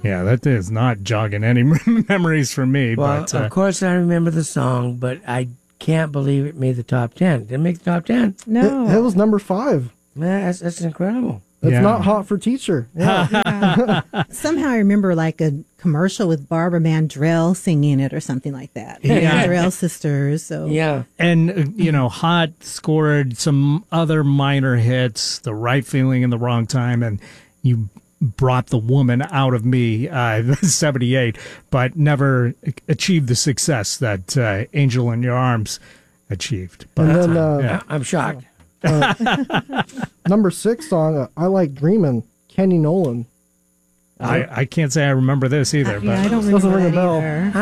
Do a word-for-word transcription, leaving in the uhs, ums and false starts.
Yeah, that is not jogging any memories for me. Well, but uh, of course I remember the song, but I can't believe it made the top ten. Did it make the top ten? No. It, it was number five. Man, that's, that's incredible. It's Yeah. not hot for teacher. Yeah. Yeah. Somehow I remember like a commercial with Barbara Mandrell singing it or something like that. Yeah. Mandrell sisters. So Yeah. and uh, you know, Hot scored some other minor hits, The Right Feeling in the Wrong Time, and You Brought the Woman Out of Me, uh, seventy-eight, but never achieved the success that uh, Angel in Your Arms achieved. But, And then uh, yeah. I'm shocked. number six song, uh, I Like Dreamin', Kenny Nolan. I, I can't say I remember this either. yeah, but I don't Doesn't remember ring a that bell. either.